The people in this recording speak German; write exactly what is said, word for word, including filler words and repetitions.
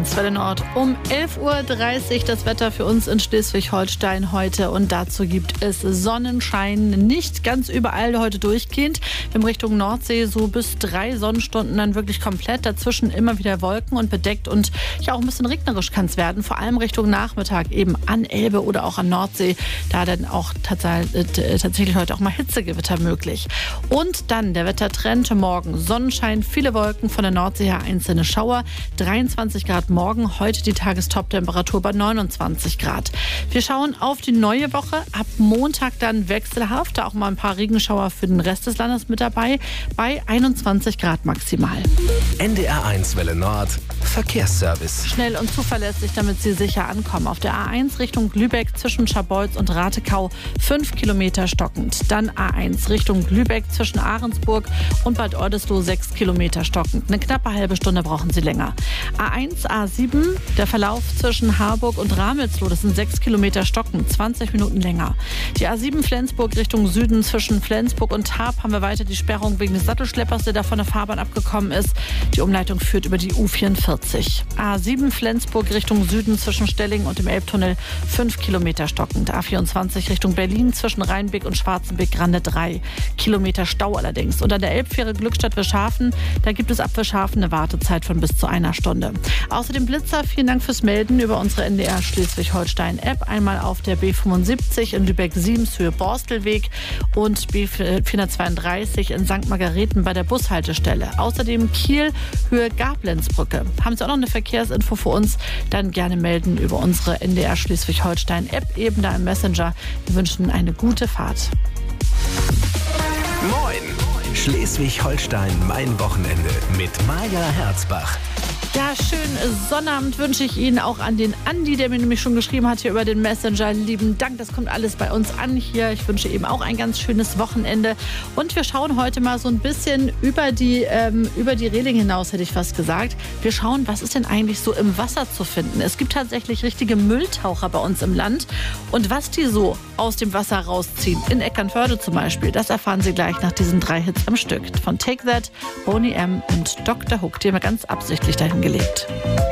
eins Welle Nord um elf Uhr dreißig das Wetter für uns in Schleswig-Holstein heute und dazu gibt es Sonnenschein, nicht ganz überall heute durchgehend. Wir haben Richtung Nordsee so bis drei Sonnenstunden dann wirklich komplett, dazwischen immer wieder Wolken und bedeckt und ja auch ein bisschen regnerisch kann es werden, vor allem Richtung Nachmittag eben an Elbe oder auch an Nordsee, da dann auch tatsächlich heute auch mal Hitzegewitter möglich. Und dann der Wettertrend morgen, Sonnenschein, viele Wolken, von der Nordsee her einzelne Schauer, dreiundzwanzig Grad morgen, heute die Tagestop-Temperatur bei neunundzwanzig Grad. Wir schauen auf die neue Woche, ab Montag dann wechselhaft, da auch mal ein paar Regenschauer für den Rest des Landes mit dabei, bei einundzwanzig Grad maximal. N D R eins Welle Nord, Verkehrsservice. Schnell und zuverlässig, damit Sie sicher ankommen. Auf der A eins Richtung Lübeck zwischen Scharbeutz und Ratekau fünf Kilometer stockend. Dann A eins Richtung Lübeck zwischen Ahrensburg und Bad Oldesloe sechs Kilometer stockend. Eine knappe halbe Stunde brauchen Sie länger. A eins, A sieben, der Verlauf zwischen Harburg und Ramelsloh, das sind sechs Kilometer stockend, zwanzig Minuten länger. Die A sieben Flensburg Richtung Süden zwischen Flensburg und Tarp haben wir weiter die Sperrung wegen des Sattelschleppers, der da von der Fahrbahn abgekommen ist. Die Umleitung führt über die U vierundvierzig. A sieben Flensburg Richtung Süden zwischen Stelling und dem Elbtunnel fünf Kilometer stockend. A vierundzwanzig Richtung Berlin zwischen Rheinbeck und Schwarzenbeck-Grande drei Kilometer Stau allerdings. Und an der Elbfähre Glückstadt-Wischhafen, da gibt es ab Wischhafen eine Wartezeit von bis zu einer Stunde. Außerdem Blitzer, vielen Dank fürs Melden über unsere N D R Schleswig-Holstein-App. Einmal auf der B fünfundsiebzig in Lübeck-Siemshöhe Borstelweg und B vierhundertzweiunddreißig in Sankt Margareten bei der Bushaltestelle. Außerdem Kiel, Höhe Gablenzbrücke. Haben Sie auch noch eine Verkehrsinfo für uns? Dann gerne melden über unsere N D R Schleswig-Holstein-App, eben da im Messenger. Wir wünschen eine gute Fahrt. Moin! Schleswig-Holstein, mein Wochenende mit Maja Herzbach. Ja, schönen Sonnabend wünsche ich Ihnen, auch an den Andi, der mir nämlich schon geschrieben hat hier über den Messenger. Lieben Dank, das kommt alles bei uns an hier. Ich wünsche eben auch ein ganz schönes Wochenende. Und wir schauen heute mal so ein bisschen über die, ähm, über die Reling hinaus, hätte ich fast gesagt. Wir schauen, was ist denn eigentlich so im Wasser zu finden. Es gibt tatsächlich richtige Mülltaucher bei uns im Land. Und was die so aus dem Wasser rausziehen, in Eckernförde zum Beispiel, das erfahren Sie gleich nach diesen drei Hits am Stück. Von Take That, Boney M. und Doktor Hook, die haben wir ganz absichtlich dahin gelegt.